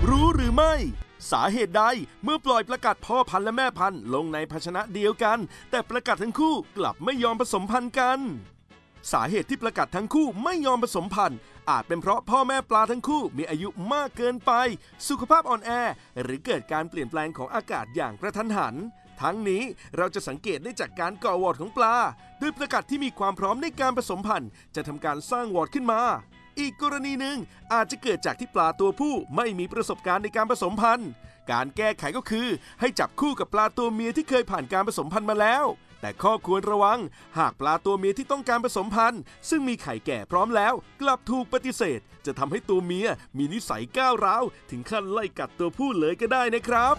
รู้หรือไม่สาเหตุใดเมื่อปล่อยปลากัดพ่อพันธุ์และแม่พันธุ์ลงในภาชนะเดียวกันแต่ปลากัดทั้งคู่กลับไม่ยอมผสมพันธุ์กันสาเหตุที่ปลากัดทั้งคู่ไม่ยอมผสมพันธุ์อาจเป็นเพราะพ่อแม่ปลาทั้งคู่มีอายุมากเกินไปสุขภาพอ่อนแอหรือเกิดการเปลี่ยนแปลงของอากาศอย่างกระทันหันทั้งนี้เราจะสังเกตได้จากการก่อวอร์ดของปลาโดยปลากัดที่มีความพร้อมในการผสมพันธุ์จะทำการสร้างวอร์ดขึ้นมาอีกกรณีหนึ่งอาจจะเกิดจากที่ปลาตัวผู้ไม่มีประสบการณ์ในการผสมพันธุ์การแก้ไขก็คือให้จับคู่กับปลาตัวเมียที่เคยผ่านการผสมพันธุ์มาแล้วแต่ข้อควรระวังหากปลาตัวเมียที่ต้องการผสมพันธุ์ซึ่งมีไข่แก่พร้อมแล้วกลับถูกปฏิเสธจะทำให้ตัวเมียมีนิสัยก้าวร้าวถึงขั้นไล่กัดตัวผู้เลยก็ได้นะครับ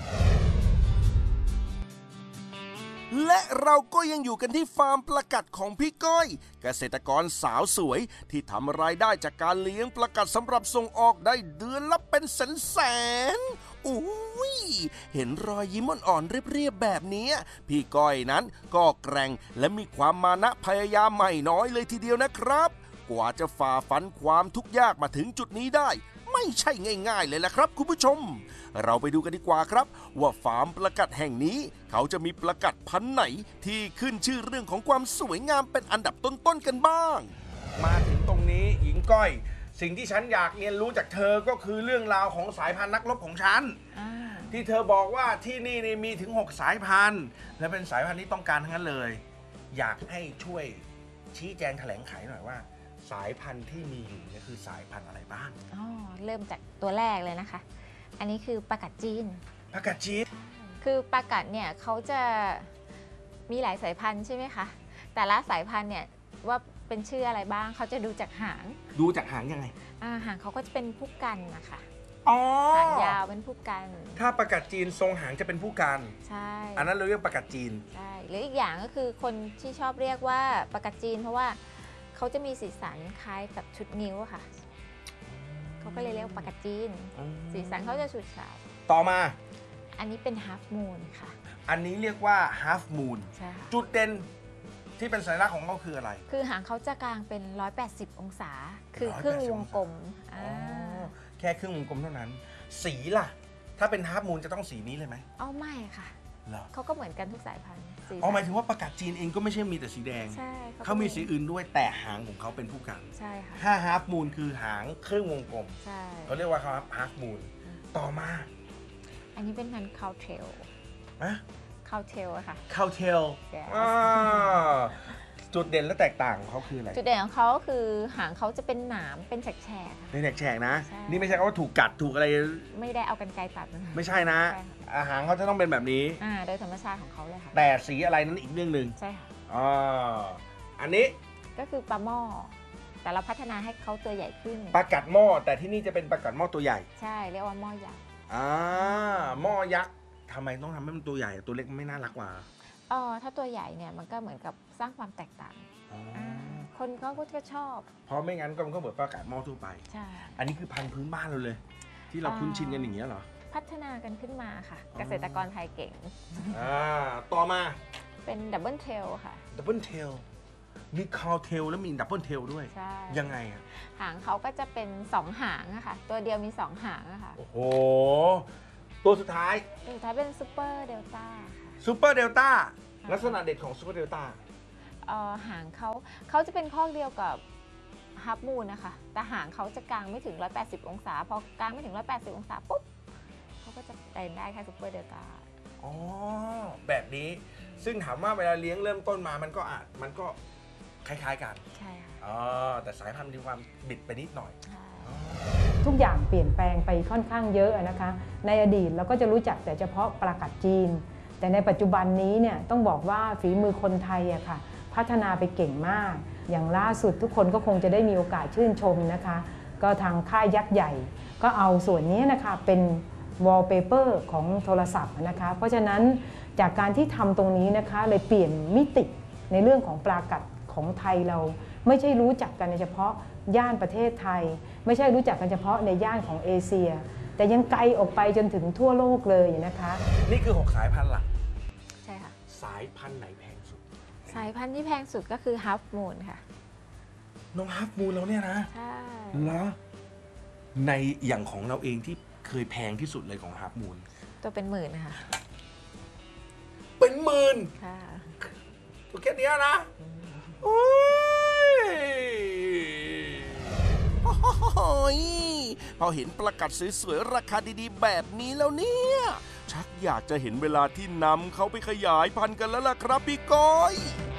และเราก็ยังอยู่กันที่ฟาร์มปลากัดของพี่ก้อยเกษตรกรสาวสวยที่ทำรายได้จากการเลี้ยงปลากัดสำหรับส่งออกได้เดือนละเป็นแสนอุ้ยเห็นรอยยิ้มอ่อนๆเรียบๆแบบนี้พี่ก้อยนั้นก็แกร่งและมีความมานะพยายามไม่น้อยเลยทีเดียวนะครับกว่าจะฝ่าฟันความทุกข์ยากมาถึงจุดนี้ได้ไม่ใช่ง่ายๆเลยล่ะครับคุณผู้ชมเราไปดูกันดีกว่าครับว่าฟาร์มปลากัดแห่งนี้เขาจะมีปลากัดพันธุ์ไหนที่ขึ้นชื่อเรื่องของความสวยงามเป็นอันดับต้นๆกันบ้างมาถึงตรงนี้หญิงก้อยสิ่งที่ฉันอยากเรียนรู้จากเธอก็คือเรื่องราวของสายพันธุ์นักรบของฉันที่เธอบอกว่าที่นี่มีถึง6สายพันธุ์และเป็นสายพันธุ์ที่ต้องการทั้งนั้นเลยอยากให้ช่วยชี้แจงแถลงไขหน่อยว่าสายพันธุ์ที่มีอยู่นี่คือสายพันธุ์อะไรบ้างเริ่มจากตัวแรกเลยนะคะอันนี้คือปลากัดจีนปลากัดจีนคือปลากัดเนี่ยเขาจะมีหลายสายพันธุ์ใช่ไหมคะแต่ละสายพันธุ์เนี่ยว่าเป็นชื่ออะไรบ้างเขาจะดูจากหางยังไงหางเขาก็จะเป็นผู้กันนะคะหางยาวเป็นผู้กันถ้าปลากัดจีนทรงหางจะเป็นผู้กันใช่อันนั้นเราเรียกปลากัดจีนใช่หรืออีกอย่างก็คือคนที่ชอบเรียกว่าปลากัดจีนเพราะว่าเขาจะมีสีสันคล้ายกับชุดนิ้วค่ะเขาก็เลยเรียกปลากัดจีนสีสันเขาจะฉูดฉาดต่อมาอันนี้เป็นฮาล์ฟมูนค่ะอันนี้เรียกว่าฮาล์ฟมูนจุดเด่นที่เป็นสัญลักษณ์ของเขาคืออะไรคือหางเขาจะกลางเป็น180องศาคือครึ่งวงกลมแค่ครึ่งวงกลมเท่านั้นสีล่ะถ้าเป็นฮาล์ฟมูนจะต้องสีนี้เลยไหมไม่ค่ะเขาก็เหมือนกันทุกสายพันธุ์หมายถึงว่าปลากัดจีนเองก็ไม่ใช่มีแต่สีแดงใช่เขามีสีอื่นด้วยแต่หางของเขาเป็นผู้กันใช่ค่ะถ้าฮาล์ฟมูนคือหางครึ่งวงกลมใช่เขาเรียกว่าฮาล์ฟมูนต่อมาอันนี้เป็นพันธุ์คาวเทลคาวเทลค่ะคาวเทลจุดเด่นและแตกต่างของเขาคืออะไรจุดเด่นของเขาคือหางเขาจะเป็นหนามเป็นแฉกๆเป็นแฉกๆนะนี่ไม่ใช่ว่าถูกกัดถูกอะไรไม่ได้เอากรรไกรตัดนะไม่ใช่นะหางเขาจะต้องเป็นแบบนี้โดยธรรมชาติของเขาเลยค่ะแต่สีอะไรนั้นอีกเรื่องหนึ่งใช่ค่ะอันนี้ก็คือปลาหม้อแต่เราพัฒนาให้เขาตัวใหญ่ขึ้นปลากัดหม้อแต่ที่นี่จะเป็นปลากัดหม้อตัวใหญ่ใช่เรียกว่าหม้อยักษ์หม้อยักษ์ทำไมต้องทำให้มันตัวใหญ่ตัวเล็กไม่น่ารักกว่าถ้าตัวใหญ่เนี่ยมันก็เหมือนกับสร้างความแตกต่างคนเขาก็ชอบเพราะไม่งั้นก็มันก็เหมือนปลากัดหม้อทั่วไปใช่อันนี้คือพันธุ์พื้นบ้านเราเลยที่เราคุ้นชินกันอย่างเงี้ยเหรอพัฒนากันขึ้นมาค่ะเกษตรกรไทยเก่งต่อมาเป็นดับเบิลเทลค่ะดับเบิลเทลมีคาวเทลแล้วมีดับเบิลเทลด้วยใช่ยังไงหางเขาก็จะเป็น2หางอะค่ะตัวเดียวมี2หางอะค่ะโอ้โหตัวสุดท้ายเป็นซูเปอร์เดลต้าค่ะซูเปอร์เดลต้าลักษณะเด่นของซูเปอร์เดลต้าหางเขาจะเป็นข้อเดียวกับฮาล์ฟมูนนะคะแต่หางเขาจะกลางไม่ถึง180องศาพอกลางไม่ถึง180องศาปุ๊บเขาก็จะเป็นได้แค่ซูเปอร์เดลต้าแบบนี้ซึ่งถามว่าเวลาเลี้ยงเริ่มต้นมามันก็คล้ายๆกันใช่ค่ะแต่สายพันธุ์มีความบิดไปนิดหน่อยทุกอย่างเปลี่ยนแปลงไปค่อนข้างเยอะนะคะในอดีตเราก็จะรู้จักแต่เฉพาะปลากัดจีนแต่ในปัจจุบันนี้เนี่ยต้องบอกว่าฝีมือคนไทยอะค่ะพัฒนาไปเก่งมากอย่างล่าสุดทุกคนก็คงจะได้มีโอกาสชื่นชมนะคะก็ทางค่ายยักษ์ใหญ่ก็เอาส่วนนี้นะคะเป็นวอลเปเปอร์ของโทรศัพท์นะคะเพราะฉะนั้นจากการที่ทำตรงนี้นะคะเลยเปลี่ยนมิติในเรื่องของปลากัดของไทยเราไม่ใช่รู้จักกันเฉพาะย่านประเทศไทยไม่ใช่รู้จักกันเฉพาะในย่านของเอเชียแต่ยังไกลออกไปจนถึงทั่วโลกเลยนะคะนี่คือ6สายพันธุ์หลักใช่ค่ะสายพันธุ์ไหนแพงสุดสายพันธุ์ที่แพงสุดก็คือฮาล์ฟมูนค่ะน้องฮาล์ฟมูนเราเนี่ยนะใช่แล้วในอย่างของเราเองที่เคยแพงที่สุดเลยของฮาร์ปมูนตัวเป็นหมื่นนะคะเป็นหมื่นค่ะตัวแค่เนี้ยนะโอ้ยพอเห็นประกาศสวยๆราคาดีๆ แบบนี้แล้วเนี่ย ชักอยากจะเห็นเวลาที่นำเขาไปขยายพันธุ์กันแล้วล่ะครับพี่ก้อย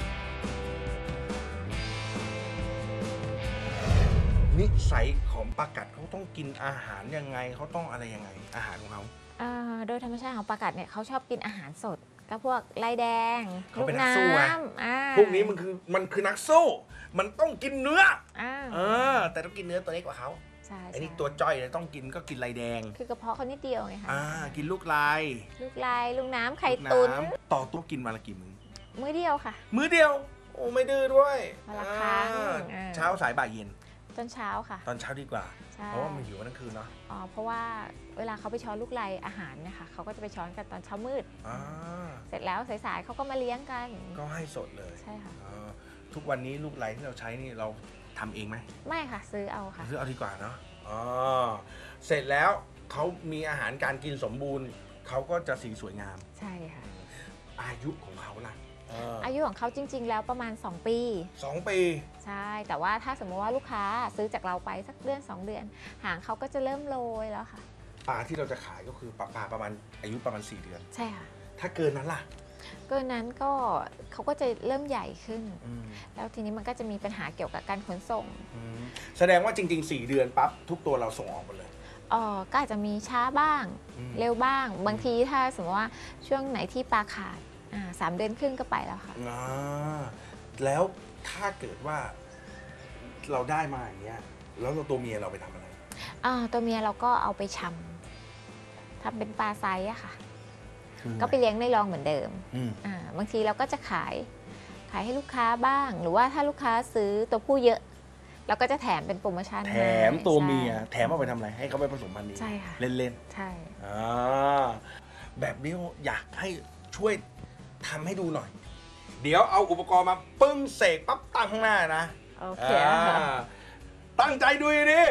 นิสัยของปลากัดเขาต้องกินอาหารยังไงเขาต้องอะไรยังไงอาหารของเขาโดยธรรมชาติของปลากัดเนี่ยเขาชอบกินอาหารสด ก็พวกลายแดงเขาลูกเป็นนักน้สู้ไงำพวกนี้มันคือนักสู้มันต้องกินเนื้ออ่าแต่ต้องกินเนื้อตัวเล็กกว่าเขาใช่ไอ้นี่ใช่ตัวจ้อยเลยต้องกินก็กินลายแดงคือกระเพาะเขานิดเดียวไงคะกินลูกลายลูกลายลูกน้ำไข่ลูกตุ๋นน้ำต่อตัวกินวันละกี่มื้อมื้อเดียวค่ะมื้อเดียว โอ้ไม่ดื้อด้วยวันละครั้งเช้าสายบ่ายเย็นตอนเช้าค่ะตอนเช้าดีกว่าใช่เพราะว่ามันหิวทั้งคืนเนาะเพราะว่าเวลาเขาไปช้อนลูกลายอาหารเนะคะเขาก็จะไปช้อนกันตอนเช้ามืดอ่าเสร็จแล้วสายๆเขาก็มาเลี้ยงกันก็ให้สดเลยใช่ค่ะทุกวันนี้ลูกลายที่เราใช้นี่เราทำเองไหมไม่ค่ะซื้อเอาค่ะซื้อเอาดีกว่าเนาะเสร็จแล้วเขามีอาหารการกินสมบูรณ์เขาก็จะสีสวยงามใช่ค่ะอายุของเขาล่ะอายุของเขาจริง ๆ แล้วประมาณ 2 ปี 2 ปีใช่ แต่ว่าถ้าสมมติว่าลูกค้าซื้อจากเราไปสักเดือน 2 เดือน หางเขาก็จะเริ่มโรยแล้วค่ะปลาที่เราจะขายก็คือปลาประมาณอายุประมาณ4 เดือนใช่ค่ะถ้าเกินนั้นล่ะเกินนั้นก็เขาก็จะเริ่มใหญ่ขึ้น แล้วทีนี้มันก็จะมีปัญหาเกี่ยวกับการขนส่งแสดงว่าจริง ๆ 4 เดือนปั๊บทุกตัวเราส่งออกหมดเลยก็อาจจะมีช้าบ้าง เร็วบ้าง บางทีถ้าสมมติว่าช่วงไหนที่ปลาขาด3 เดือนครึ่งก็ไปแล้วค่ะแล้วถ้าเกิดว่าเราได้มาอย่างเงี้ยแล้วตัวเมียเราไปทำอะไรตัวเมียเราก็เอาไปชำทำเป็นปลาไซส์อะค่ะ ก็ไปเลี้ยงในรองเหมือนเดิม บางทีเราก็จะขายให้ลูกค้าบ้าง หรือว่าถ้าลูกค้าซื้อตัวผู้เยอะ เราก็จะแถมเป็นโปรโมชั่นแถมตัวเมียใช่แถมเอาไปทำอะไรให้เขาไปผสมพันธุ์นี้ใช่ค่ะเล่นใช่ๆแบบนี้อยากให้ช่วยทำให้ดูหน่อย เดี๋ยวเอาอุปกรณ์มาปึ้งเสกปั๊บตั้งข้างหน้านะโอเคตั้งใจดูดิ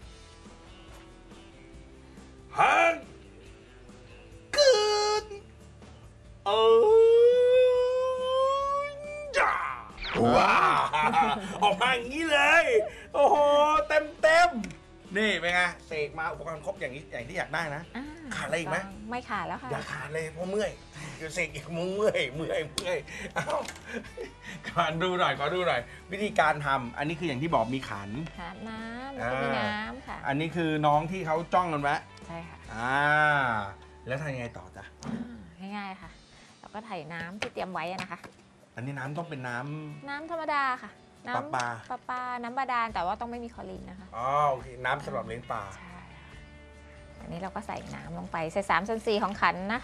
ฮังเกิดจ้าว้าออกมาอย่างนี้เลย โอ้โห เต็มนี่เป็นไงเสกมาอุปกรณ์ครบอย่างนี้อย่างที่อยากได้นะ ขาดอะไรอีกไหมไม่ขาดแล้วค่ะอย่าขาดเลยเพราะเมื่อยเดี๋ยวเสกอีกเมื่อยเอ้าขอดูหน่อย วิธีการทำอันนี้คืออย่างที่บอกมีขันหาน้ำแล้วก็มีน้ำค่ะอันนี้คือน้องที่เขาจ้องกันไว้ใช่ค่ะแล้วทำยังไงต่อจ๊ะง่ายๆค่ะ เราก็ไถ่น้ำที่เตรียมไว้นะคะอันนี้น้ำต้องเป็นน้น้ำธรรมดาค่ะ น้ำประปาน้ำบาดาลแต่ว่าต้องไม่มีคลอรีนนะคะโอเคน้ำสำหรับเลี้ยงปลาใช่ค่ะอันนี้เราก็ใส่น้ำลงไปใส่3/4ของขันนะคะ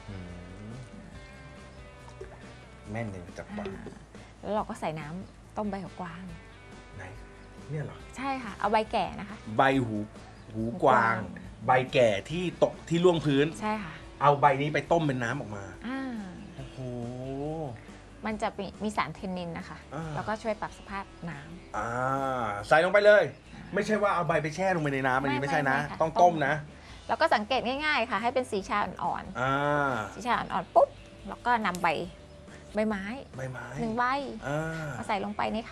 แม่นเลยจับปลาแล้วเราก็ใส่น้ำต้มใบหัวกวางไหนเนี่ยเหรอใช่ค่ะ เอาใบแก่นะคะใบหูกวาง ใบแก่ที่ตกที่ล่วงพื้นใช่ค่ะเอาใบนี้ไปต้มเป็นน้ำออกมาโอ้โหมันจะมีสารเทนนินนะคะ แล้วก็ช่วยปรับสภาพน้ำใส่ลงไปเลย ไม่ใช่ว่าเอาใบไปแช่ลงไปในน้ำอันนี้ไม่ใช่นะค่ะต้องต้มนะแล้วก็สังเกตง่ายๆค่ะ ให้เป็นสีชาอ่อนๆสีชาอ่อนๆปุ๊บแล้วก็นำใบไม้ใบไม้ 1 ใบอ่ามาใส่ลงไปใน